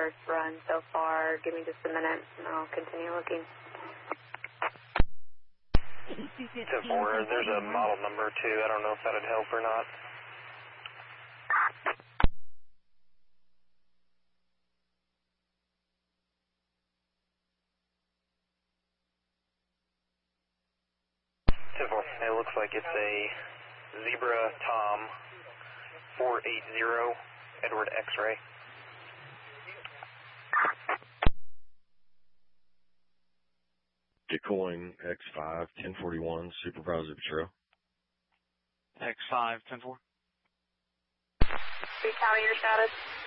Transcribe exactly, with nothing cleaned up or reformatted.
first run so far. Give me just a minute and I'll continue looking. ten four, there's a model number too. I don't know if that'd help or not. ten four, it looks like it's a Zebra Tom four eight zero Edward X-ray. Decoying X five, ten forty-one, Supervisor Patrol. X five, ten four. Retaliator status.